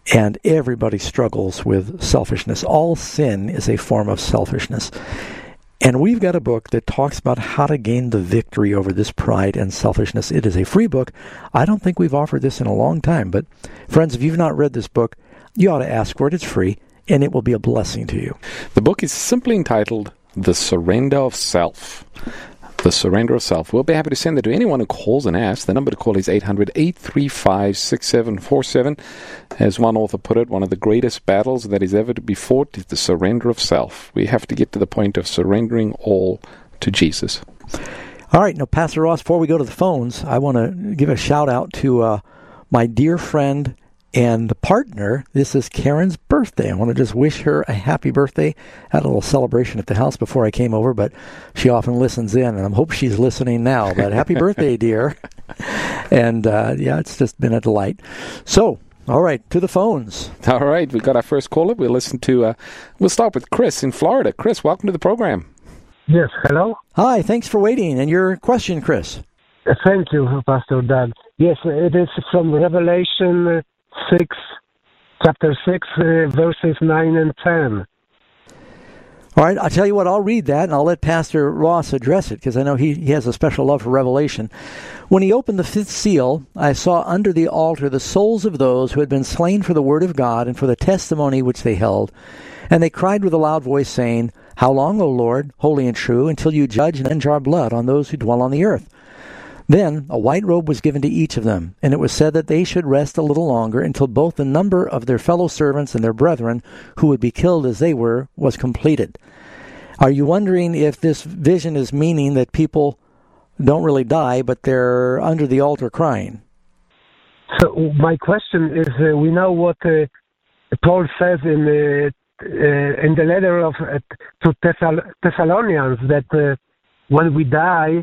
And everybody struggles with selfishness. All sin is a form of selfishness. And we've got a book that talks about how to gain the victory over this pride and selfishness. It is a free book. I don't think we've offered this in a long time. But friends, if you've not read this book, you ought to ask for it. It's free, and it will be a blessing to you. The book is simply entitled The Surrender of Self. The Surrender of Self. We'll be happy to send it to anyone who calls and asks. The number to call is 800-835-6747. As one author put it, one of the greatest battles that is ever to be fought is the surrender of self. We have to get to the point of surrendering all to Jesus. All right. Now, Pastor Ross, before we go to the phones, I want to give a shout-out to my dear friend and partner. This is Karen's birthday. I want to just wish her a happy birthday. I had a little celebration at the house before I came over, but she often listens in, and I hope she's listening now. But happy birthday, dear. And, it's just been a delight. So, all right, to the phones. All right, we've got our first caller. We'll start with Chris in Florida. Chris, welcome to the program. Yes, hello? Hi, thanks for waiting. And your question, Chris? Thank you, Pastor Doug. Yes, it is from Revelation chapter 6, verses 9 and 10. All right, I'll tell you what, I'll read that, and I'll let Pastor Ross address it, because I know he has a special love for Revelation. When he opened the fifth seal, I saw under the altar the souls of those who had been slain for the word of God and for the testimony which they held. And they cried with a loud voice, saying, How long, O Lord, holy and true, until you judge and avenge our blood on those who dwell on the earth? Then a white robe was given to each of them, and it was said that they should rest a little longer until both the number of their fellow servants and their brethren, who would be killed as they were, was completed. Are you wondering if this vision is meaning that people don't really die, but they're under the altar crying? So my question is, we know what Paul says in the letter to Thessalonians, that when we die,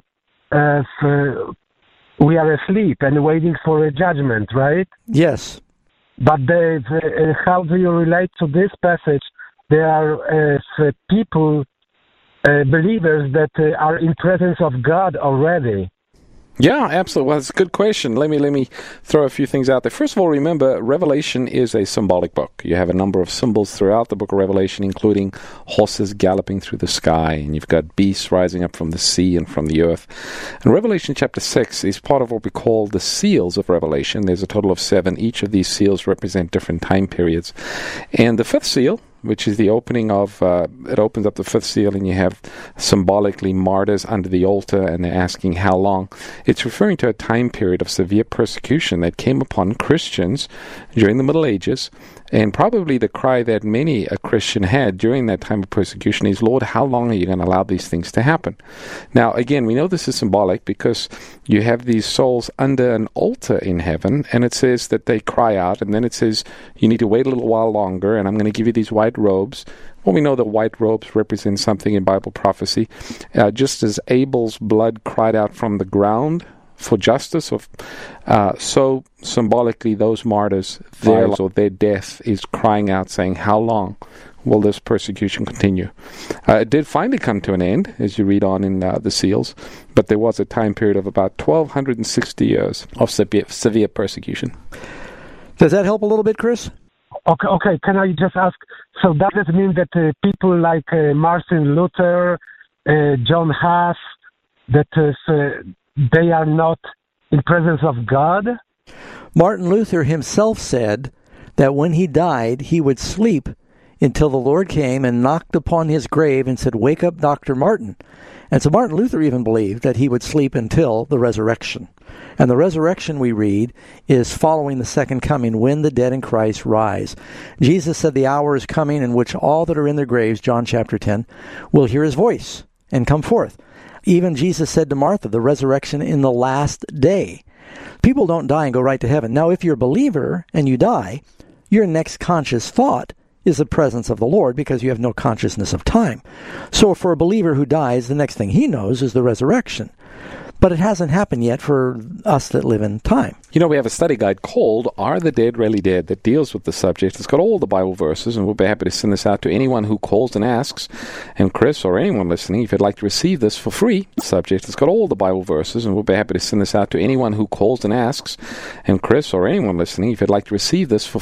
we are asleep and waiting for a judgment, right? Yes. But how do you relate to this passage? There are people, believers that are in presence of God already. Yeah, absolutely. Well, it's a good question. Let me throw a few things out there. First of all, remember, Revelation is a symbolic book. You have a number of symbols throughout the book of Revelation, including horses galloping through the sky, and you've got beasts rising up from the sea and from the earth. And Revelation chapter 6 is part of what we call the seals of Revelation. There's a total of 7. Each of these seals represent different time periods. And the fifth seal, which is the opening of, it opens up the fifth seal, and you have symbolically martyrs under the altar, and they're asking how long. It's referring to a time period of severe persecution that came upon Christians during the Middle Ages, and probably the cry that many a Christian had during that time of persecution is, Lord, how long are you going to allow these things to happen? Now, again, we know this is symbolic because you have these souls under an altar in heaven, and it says that they cry out, and then it says you need to wait a little while longer, and I'm going to give you these white robes. Well, we know that white robes represent something in Bible prophecy. Just as Abel's blood cried out from the ground for justice, so symbolically those martyrs, their death is crying out, saying, how long will this persecution continue? It did finally come to an end, as you read on in the seals, but there was a time period of about 1,260 years of severe persecution. Does that help a little bit, Chris? Okay. Can I just ask, so does it mean that people like Martin Luther, John Huss, that they are not in presence of God? Martin Luther himself said that when he died, he would sleep until the Lord came and knocked upon his grave and said, "Wake up, Dr. Martin." And so Martin Luther even believed that he would sleep until the resurrection. And the resurrection, we read, is following the second coming, when the dead in Christ rise. Jesus said the hour is coming in which all that are in their graves, John chapter 10, will hear his voice and come forth. Even Jesus said to Martha, the resurrection in the last day. People don't die and go right to heaven. Now, if you're a believer and you die, your next conscious thought is the presence of the Lord, because you have no consciousness of time. So for a believer who dies, the next thing he knows is the resurrection. But it hasn't happened yet for us that live in time. You know, we have a study guide called Are the Dead Really Dead? That deals with the subject. It's got all the Bible verses, and we'll be happy to send this out to anyone who calls and asks. And Chris, or anyone listening, if you'd like to receive this for free, subject, it's got all the Bible verses, and we'll be happy to send this out to anyone who calls and asks. And Chris, or anyone listening, if you'd like to receive this for